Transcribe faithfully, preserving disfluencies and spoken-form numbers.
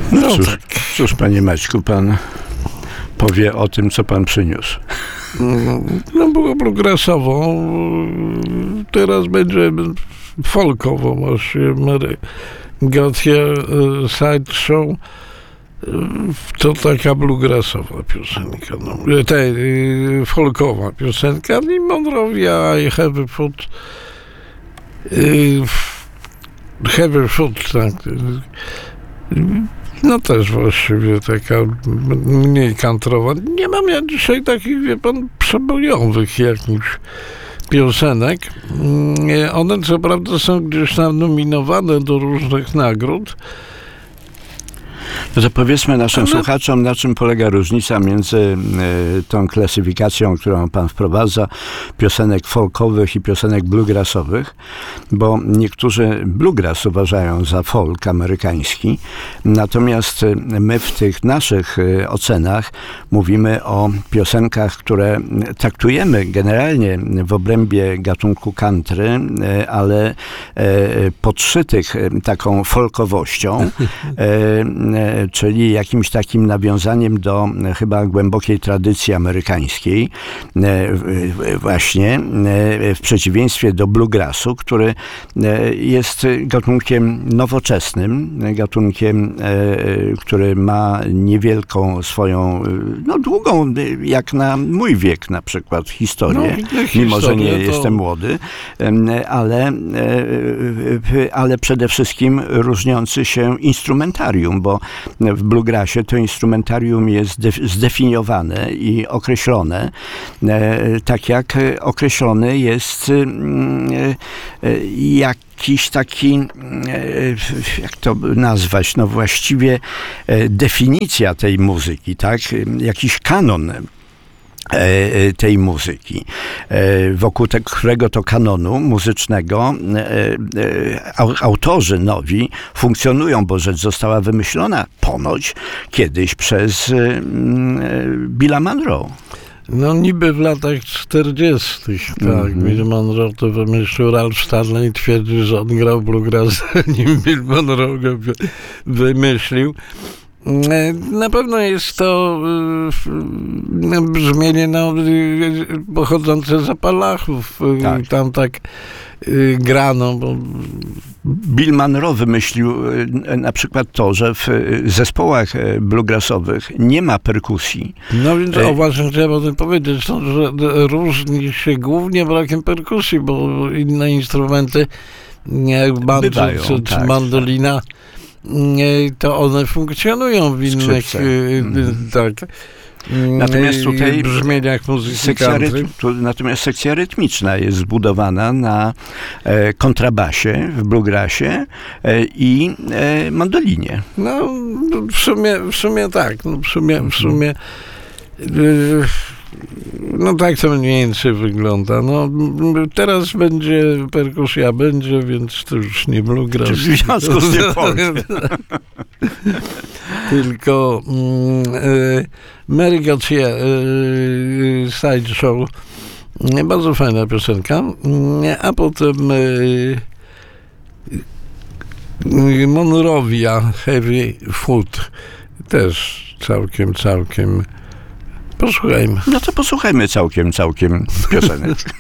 No, No cóż, tak. cóż, panie Maćku, pan powie o tym, co pan przyniósł. No było bluegrassowo, teraz będzie folkowo właśnie, Mary Gauthier Sideshow. To taka bluegrassowa piosenka, no, te, y, folkowa piosenka i Monrovia i Heavy Foot y, Heavy Foot, tak. No też właściwie taka mniej kantrowa. Nie mam ja dzisiaj takich, wie pan, przebojowych jakichś piosenek. One co prawda są gdzieś tam nominowane do różnych nagród. No to powiedzmy naszym Ale... słuchaczom, na czym polega różnica między y, tą klasyfikacją, którą pan wprowadza, piosenek folkowych i piosenek bluegrassowych, bo niektórzy bluegrass uważają za folk amerykański, natomiast my w tych naszych y, ocenach mówimy o piosenkach, które traktujemy generalnie w obrębie gatunku country, y, ale y, podszytych y, taką folkowością, y, czyli jakimś takim nawiązaniem do chyba głębokiej tradycji amerykańskiej, właśnie w przeciwieństwie do bluegrassu, który jest gatunkiem nowoczesnym, gatunkiem, który ma niewielką swoją, no długą, jak na mój wiek na przykład, historię, no, mimo że nie to... jestem młody, ale, ale przede wszystkim różniący się instrumentarium, bo w bluegrassie to instrumentarium jest zdefiniowane i określone, tak jak określony jest jakiś taki, jak to nazwać, no właściwie definicja tej muzyki, tak? Jakiś kanon tej muzyki, wokół te, którego to kanonu muzycznego autorzy nowi funkcjonują, bo rzecz została wymyślona ponoć kiedyś przez Billa Monroe. No niby w latach czterdziestych, tak. Mm-hmm. Bill Monroe to wymyślił, Ralph Stanley twierdzi, że on grał bluegrass, nim Bill Monroe go wymyślił. Na pewno jest to y, brzmienie no, y, pochodzące z Apalachów. Tak. Tam tak y, grano. Bo... Bill Monroe wymyślił y, na przykład to, że w zespołach bluegrassowych nie ma perkusji. No więc o właśnie chciałem o tym powiedzieć, no, że różni się głównie brakiem perkusji, bo inne instrumenty jak banjo Bywają, czy, tak, czy mandolina to one funkcjonują w innych mm. tak, natomiast tutaj brzmieniach muzyki sekcja rytm, tu, natomiast sekcja rytmiczna jest zbudowana na e, kontrabasie w bluegrassie e, i e, mandolinie. No w sumie, w sumie tak, no, w sumie, w sumie e, no tak to mniej więcej wygląda. No, teraz będzie perkusja, będzie, więc to już nie bluegrass. W związku z tym folk. Tylko mm, y, Mary Gauthier y, Sideshow, bardzo fajna piosenka, a potem y, y, Monrovia Heavy Foot, też całkiem, całkiem. Posłuchajmy. No to posłuchajmy całkiem, całkiem piosenek.